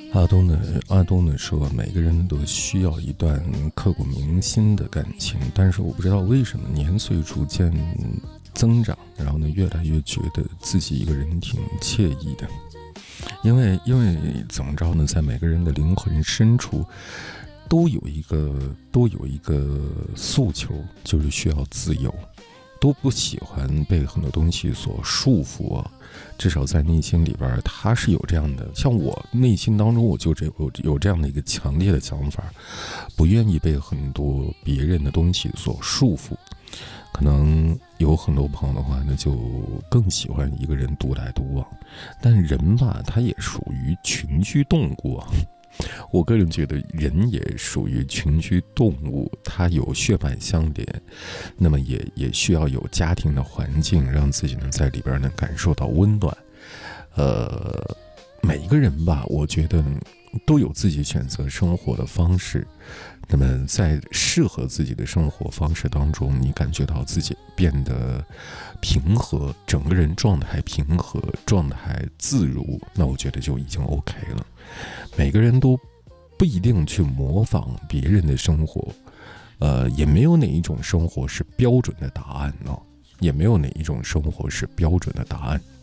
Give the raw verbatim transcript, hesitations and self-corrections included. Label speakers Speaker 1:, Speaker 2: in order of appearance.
Speaker 1: 阿东呢？阿东呢说，每个人都需要一段刻骨铭心的感情，但是我不知道为什么年岁逐渐增长，然后呢，越来越觉得自己一个人挺惬意的。因为，因为怎么着呢，在每个人的灵魂深处，都有一个，都有一个诉求，就是需要自由。都不喜欢被很多东西所束缚啊，至少在内心里边，他是有这样的。像我内心当中，我就这有有这样的一个强烈的想法，不愿意被很多别人的东西所束缚。可能有很多朋友的话呢，就更喜欢一个人独来独往。但人吧，他也属于群居动物啊。我个人觉得人也属于群居动物，它有血脉相连，那么也也需要有家庭的环境，让自己能在里边能感受到温暖。呃，每一个人吧，我觉得都有自己选择生活的方式。那么在适合自己的生活方式当中，你感觉到自己变得平和，整个人状态平和，状态自如，那我觉得就已经 OK 了。每个人都不一定去模仿别人的生活，呃，也没有哪一种生活是标准的答案呢、哦，也没有哪一种生活是标准的答案。